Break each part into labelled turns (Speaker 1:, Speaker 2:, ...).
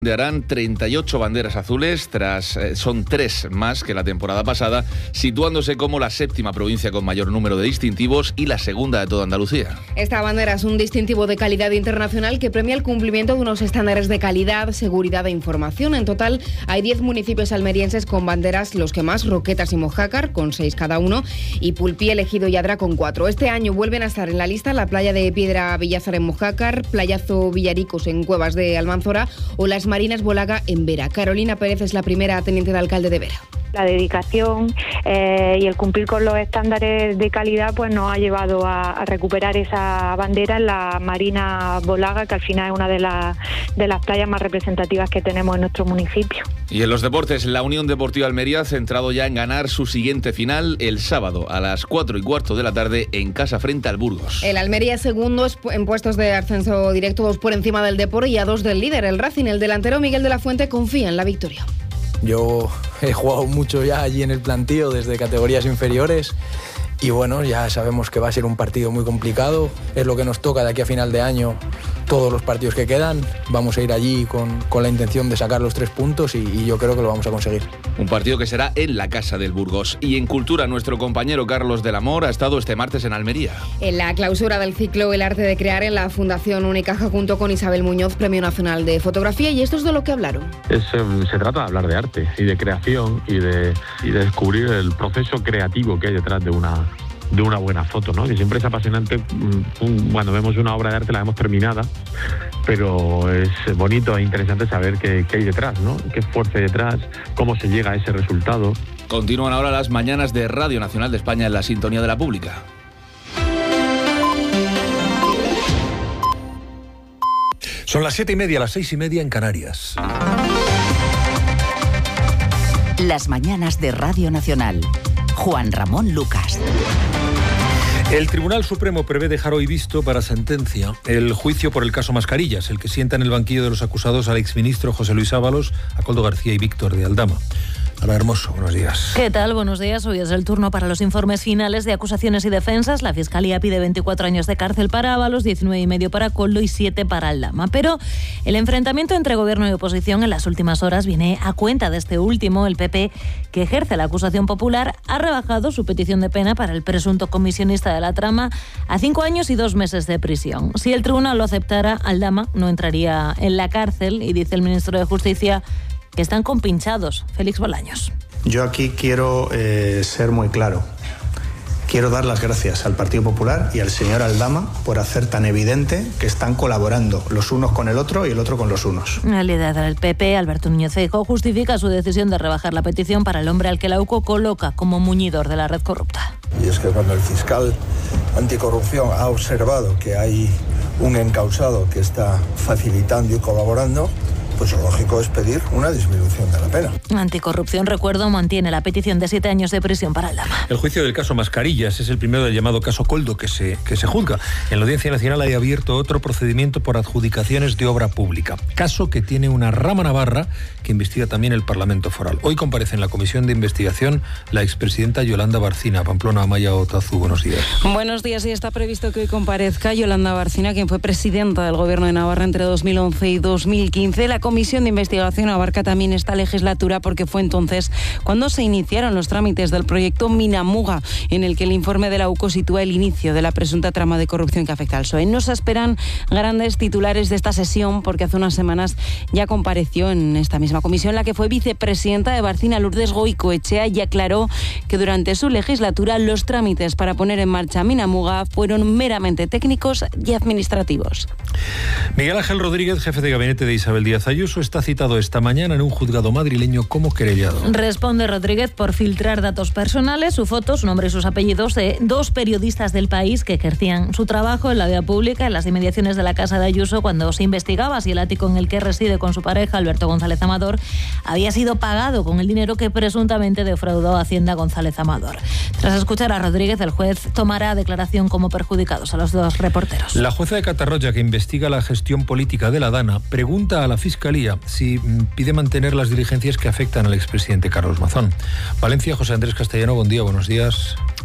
Speaker 1: Harán 38 banderas azules, son 3 más que la temporada pasada, situándose como la 7ª provincia con mayor número de distintivos y la 2ª de toda Andalucía.
Speaker 2: Esta bandera es un distintivo de calidad internacional que premia el cumplimiento de unos estándares de calidad, seguridad e información. En total hay 10 municipios almerienses con banderas, los que más: Roquetas y Mojácar, con 6 cada uno, y Pulpí, Ejido y Adra, con 4. Este año vuelven a estar en la lista la playa de Piedra Villázar en Mojácar, Playazo Villaricos en Cuevas de Almanzora o las Marinas Bolaga en Vera. Carolina Pérez es la primera teniente de alcalde de Vera.
Speaker 3: La dedicación y el cumplir con los estándares de calidad pues nos ha llevado a recuperar esa bandera en la Marina Bolaga, que al final es una de las playas más representativas que tenemos en nuestro municipio.
Speaker 1: Y en los deportes, la Unión Deportiva Almería ha centrado ya en ganar su siguiente final el sábado a las 4:15 de la tarde en casa frente al Burgos.
Speaker 2: El Almería es segundo en puestos de ascenso directo, 2 por encima del Depor y a 2 del líder, el Racing. El delantero Miguel de la Fuente confía en la victoria.
Speaker 4: Yo he jugado mucho ya allí en el plantío desde categorías inferiores y bueno, ya sabemos que va a ser un partido muy complicado. Es lo que nos toca de aquí a final de año, todos los partidos que quedan. Vamos a ir allí con la intención de sacar los 3 puntos y yo creo que lo vamos a conseguir.
Speaker 1: Un partido que será en la casa del Burgos. Y en cultura, nuestro compañero Carlos del Amor ha estado este martes en Almería.
Speaker 2: En la clausura del ciclo El arte de crear en la Fundación Unicaja, junto con Isabel Muñoz, Premio Nacional de Fotografía, y esto es de lo que hablaron.
Speaker 5: Se trata de hablar de arte y de creación y de descubrir el proceso creativo que hay detrás de una buena foto, ¿no? Que siempre es apasionante. Cuando vemos una obra de arte la vemos terminada, pero es bonito e interesante saber qué hay detrás, ¿no? Qué esfuerzo hay detrás, cómo se llega a ese resultado.
Speaker 1: Continúan ahora las mañanas de Radio Nacional de España en la sintonía de la pública.
Speaker 6: Son las 7:30, las 6:30 en Canarias.
Speaker 7: Las mañanas de Radio Nacional. Juan Ramón Lucas.
Speaker 6: El Tribunal Supremo prevé dejar hoy visto para sentencia el juicio por el caso Mascarillas, el que sienta en el banquillo de los acusados al exministro José Luis Ábalos, a Koldo García y Víctor de Aldama. Ana Hermoso, buenos días.
Speaker 8: ¿Qué tal? Buenos días. Hoy es el turno para los informes finales de acusaciones y defensas. La Fiscalía pide 24 años de cárcel para Ábalos, 19,5 para Koldo y 7 para Aldama. Pero el enfrentamiento entre gobierno y oposición en las últimas horas viene a cuenta de este último. El PP, que ejerce la acusación popular, ha rebajado su petición de pena para el presunto comisionista de la trama a 5 años y 2 meses de prisión. Si el tribunal lo aceptara, Aldama no entraría en la cárcel y dice el ministro de Justicia que están compinchados. Félix Bolaños.
Speaker 9: Yo aquí quiero ser muy claro. Quiero dar las gracias al Partido Popular y al señor Aldama por hacer tan evidente que están colaborando los unos con el otro y el otro con los unos.
Speaker 8: El líder del PP, Alberto Núñez Feijóo, justifica su decisión de rebajar la petición para el hombre al que la UCO coloca como muñidor de la red corrupta.
Speaker 10: Y es que cuando el fiscal anticorrupción ha observado que hay un encausado que está facilitando y colaborando, pues lo lógico es pedir una disminución de la pena.
Speaker 8: Anticorrupción, recuerdo, mantiene la petición de 7 años de prisión para Aldama.
Speaker 6: El juicio del caso Mascarillas es el primero del llamado caso Koldo que se juzga. En la Audiencia Nacional hay abierto otro procedimiento por adjudicaciones de obra pública. Caso que tiene una rama navarra que investiga también el Parlamento Foral. Hoy comparece en la comisión de investigación la expresidenta Yolanda Barcina. Pamplona, Amaya Otazu, buenos días.
Speaker 11: Buenos días, y está previsto que hoy comparezca Yolanda Barcina, quien fue presidenta del Gobierno de Navarra entre 2011 y 2015. La comisión de investigación abarca también esta legislatura porque fue entonces cuando se iniciaron los trámites del proyecto Minamuga, en el que el informe de la UCO sitúa el inicio de la presunta trama de corrupción que afecta al PSOE. No se esperan grandes titulares de esta sesión porque hace unas semanas ya compareció en esta misma comisión la que fue vicepresidenta de Barcina, Lourdes Goicoechea, y aclaró que durante su legislatura los trámites para poner en marcha Minamuga fueron meramente técnicos y administrativos.
Speaker 6: Miguel Ángel Rodríguez, jefe de gabinete de Isabel Díaz Ayuso, está citado esta mañana en un juzgado madrileño como querellado.
Speaker 8: Responde Rodríguez por filtrar datos personales, su foto, su nombre y sus apellidos de 2 periodistas del País que ejercían su trabajo en la vía pública en las inmediaciones de la casa de Ayuso cuando se investigaba si el ático en el que reside con su pareja, Alberto González Amador, había sido pagado con el dinero que presuntamente defraudó a Hacienda González Amador. Tras escuchar a Rodríguez, el juez tomará declaración como perjudicados a los 2 reporteros.
Speaker 6: La jueza de Catarroya, que investiga la gestión política de la Dana, pregunta a la Fiscalía si pide mantener las diligencias que afectan al expresidente Carlos Mazón. Valencia, José Andrés Castellano, buen día, buenos días.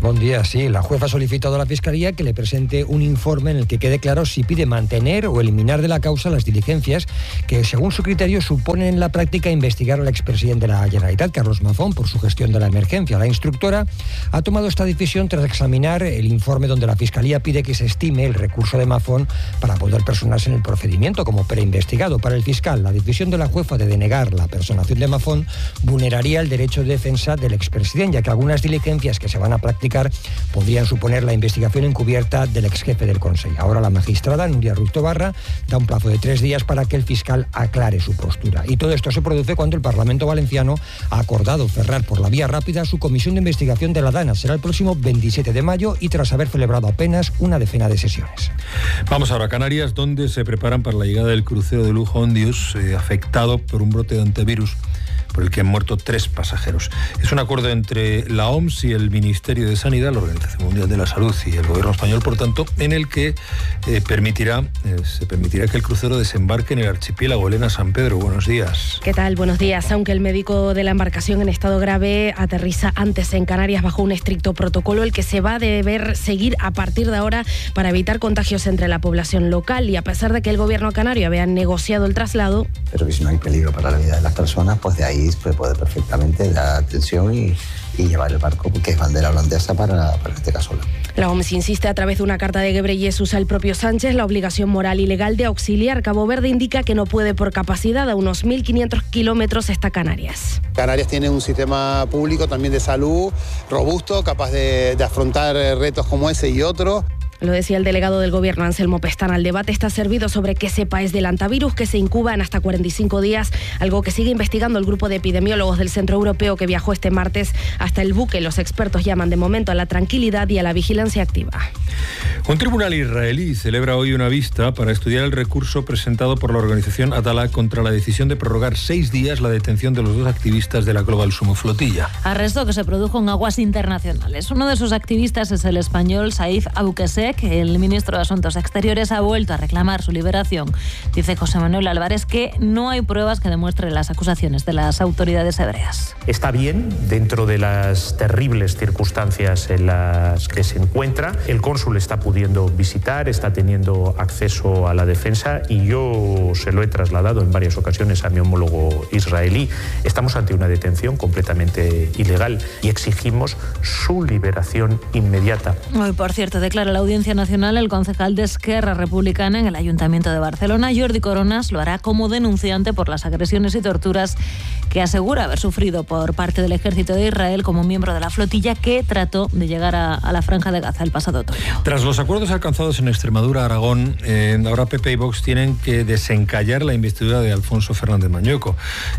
Speaker 12: Buen día, sí. La jueza ha solicitado a la Fiscalía que le presente un informe en el que quede claro si pide mantener o eliminar de la causa las diligencias que, según su criterio, suponen en la práctica investigar al expresidente de la Generalitat, Carlos Mazón, por su gestión de la emergencia. La instructora ha tomado esta decisión tras examinar el informe donde la Fiscalía pide que se estime el recurso de Mazón para poder personarse en el procedimiento como preinvestigado. Para el fiscal, la decisión de la jueza de denegar la personación de Mazón vulneraría el derecho de defensa del expresidente, ya que algunas diligencias que se van a practicar podrían suponer la investigación encubierta del exjefe del Consejo. Ahora la magistrada Núria Ruiz Tobarra da un plazo de 3 días para que el fiscal aclare su postura. Y todo esto se produce cuando el Parlamento valenciano ha acordado cerrar por la vía rápida su comisión de investigación de la DANA. Será el próximo 27 de mayo y tras haber celebrado apenas una decena de sesiones.
Speaker 6: Vamos ahora a Canarias, donde se preparan para la llegada del crucero de lujo Ondius, afectado por un brote de antivirus, por el que han muerto 3 pasajeros. Es un acuerdo entre la OMS y el Ministerio de Sanidad, la Organización Mundial de la Salud y el Gobierno español, por tanto, en el que se permitirá que el crucero desembarque en el archipiélago. Elena San Pedro, buenos días.
Speaker 13: ¿Qué tal? Buenos días. Aunque el médico de la embarcación en estado grave aterriza antes en Canarias bajo un estricto protocolo, el que se va a deber seguir a partir de ahora para evitar contagios entre la población local, y a pesar de que el Gobierno canario había negociado el traslado.
Speaker 14: Pero que si no hay peligro para la vida de las personas, pues de ahí se puede perfectamente dar atención y llevar el barco, porque es bandera holandesa para este caso.
Speaker 13: La OMS insiste a través de una carta de Ghebreyesus al propio Sánchez la obligación moral y legal de auxiliar. Cabo Verde indica que no puede por capacidad. A unos 1.500 kilómetros está Canarias.
Speaker 15: Canarias tiene un sistema público también de salud robusto, capaz de afrontar retos como ese y otros.
Speaker 13: Lo decía el delegado del Gobierno, Anselmo Pestana. El debate está servido sobre qué cepa es del antivirus, que se incuba en hasta 45 días, algo que sigue investigando el grupo de epidemiólogos del Centro Europeo que viajó este martes hasta el buque. Los expertos llaman de momento a la tranquilidad y a la vigilancia activa.
Speaker 6: Un tribunal israelí celebra hoy una vista para estudiar el recurso presentado por la organización Atala contra la decisión de prorrogar 6 días la detención de los 2 activistas de la Global Sumo Flotilla.
Speaker 8: Arresto que se produjo en aguas internacionales. Uno de sus activistas es el español Saif Abukesek. El ministro de Asuntos Exteriores ha vuelto a reclamar su liberación. Dice José Manuel Álvarez que no hay pruebas que demuestren las acusaciones de las autoridades hebreas.
Speaker 16: Está bien dentro de las terribles circunstancias en las que se encuentra. El cónsul está pudiendo visitar, está teniendo acceso a la defensa, y yo se lo he trasladado en varias ocasiones a mi homólogo israelí. Estamos ante una detención completamente ilegal y exigimos su liberación inmediata.
Speaker 8: Hoy, por cierto, declara la Audiencia Nacional el concejal de Esquerra Republicana en el Ayuntamiento de Barcelona. Jordi Coronas lo hará como denunciante por las agresiones y torturas que asegura haber sufrido por parte del ejército de Israel como miembro de la flotilla que trató de llegar a la Franja de Gaza el pasado otoño.
Speaker 6: Tras los acuerdos alcanzados en Extremadura, Aragón, ahora PP y Vox tienen que desencallar la investidura de Alfonso Fernández Mañueco.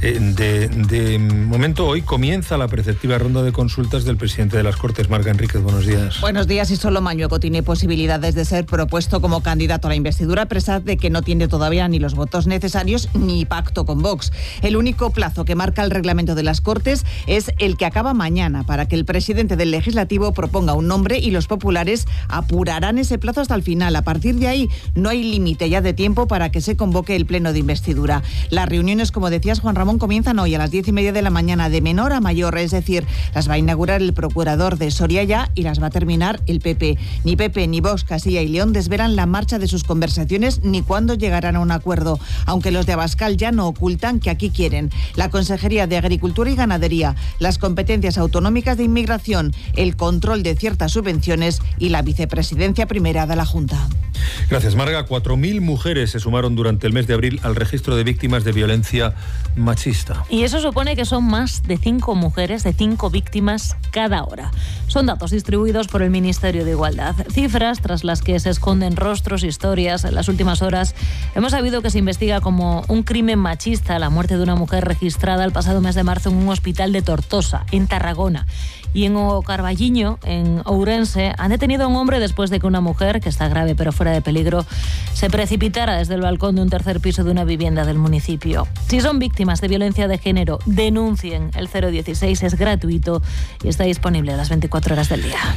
Speaker 6: De momento, hoy comienza la preceptiva ronda de consultas del presidente de las Cortes, Marga Enríquez. Buenos días.
Speaker 17: Buenos días. Y solo Mañueco tiene posibilidades de ser propuesto como candidato a la investidura, a pesar de que no tiene todavía ni los votos necesarios ni pacto con Vox. El único plazo que marca el reglamento de las Cortes es el que acaba mañana, para que el presidente del Legislativo proponga un nombre, y los populares apurarán ese plazo hasta el final. A partir de ahí no hay límite ya de tiempo para que se convoque el pleno de investidura. Las reuniones, como decías, Juan Ramón, comienzan hoy a las 10:30 de la mañana, de menor a mayor, es decir, las va a inaugurar el procurador de Soria ya y las va a terminar el PP. Ni PP ni Vox, Castilla y León desvelan la marcha de sus conversaciones ni cuándo llegarán a un acuerdo, aunque los de Abascal ya no ocultan que aquí quieren la Consejería de Agricultura y Ganadería, las competencias autonómicas de inmigración, el control de ciertas subvenciones y la vicepresidencia primera de la Junta.
Speaker 6: Gracias, Marga. 4.000 mujeres se sumaron durante el mes de abril al registro de víctimas de violencia machista.
Speaker 8: Y eso supone que son más de 5 mujeres, de 5 víctimas cada hora. Son datos distribuidos por el Ministerio de Igualdad. Cifras tras las que se esconden rostros, historias. En las últimas horas hemos sabido que se investiga como un crimen machista la muerte de una mujer registrada el pasado mes de marzo en un hospital de Tortosa, en Tarragona. Y en O Carballiño, en Ourense, han detenido a un hombre después de que una mujer, que está grave pero fuera de peligro, se precipitara desde el balcón de un tercer piso de una vivienda del municipio. Si son víctimas de violencia de género, denuncien. El 016 es gratuito y está disponible a las 24 horas del día.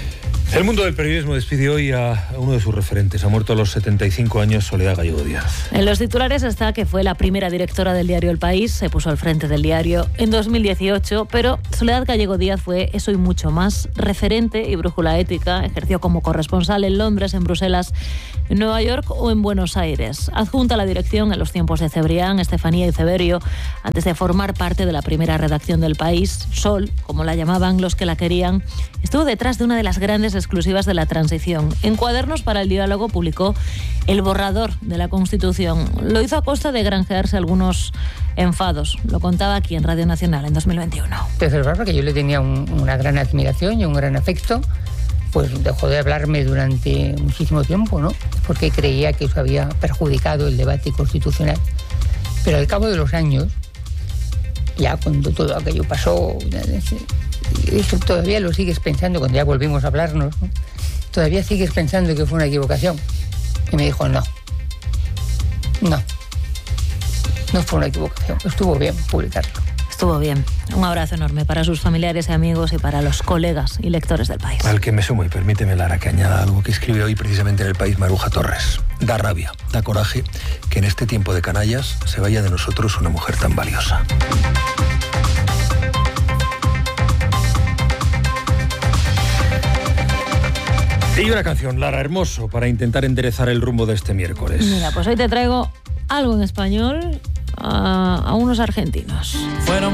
Speaker 6: El mundo del periodismo despide hoy a uno de sus referentes. Ha muerto a los 75 años Soledad Gallego Díaz.
Speaker 8: En los titulares está que fue la primera directora del diario El País, se puso al frente del diario en 2018, pero Soledad Gallego Díaz fue eso y mucho más, referente y brújula ética, ejerció como corresponsal en Londres, en Bruselas, en Nueva York o en Buenos Aires. Adjunta a la dirección en los tiempos de Cebrián, Estefanía y Ceberio, antes de formar parte de la primera redacción del País, Sol, como la llamaban los que la querían, estuvo detrás de una de las grandes exclusivas de la transición. En Cuadernos para el Diálogo publicó el borrador de la Constitución. Lo hizo a costa de granjearse algunos enfados. Lo contaba aquí en Radio Nacional en 2021.
Speaker 18: Desde el porque yo le tenía una gran admiración y un gran afecto, pues dejó de hablarme durante muchísimo tiempo, ¿no? Porque creía que eso había perjudicado el debate constitucional. Pero al cabo de los años, ya cuando todo aquello pasó, eso todavía lo sigues pensando, cuando ya volvimos a hablarnos, ¿no? Todavía sigues pensando que fue una equivocación. Y me dijo, no fue una equivocación, estuvo bien publicarlo.
Speaker 8: Estuvo bien. Un abrazo enorme para sus familiares y amigos y para los colegas y lectores del País.
Speaker 6: Al que me sumo, y permíteme, Lara, que añada algo que escribe hoy precisamente en El País Maruja Torres. Da rabia, da coraje que en este tiempo de canallas se vaya de nosotros una mujer tan valiosa. Y una canción, Lara, hermoso, para intentar enderezar el rumbo de este miércoles.
Speaker 8: Mira, pues hoy te traigo algo en español a unos argentinos.
Speaker 19: Fueron